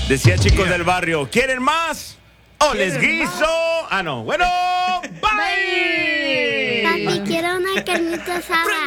Decía chicos del barrio, ¿quieren más? ¿O les guiso? Ah, no. Bueno, bye. Papi, quiero una carnita asada.